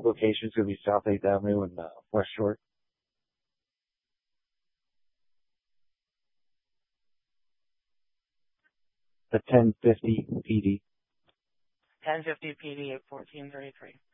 location is going to be South 8th Avenue and West Shore. The 1050 PD. 1050 PD at 1433.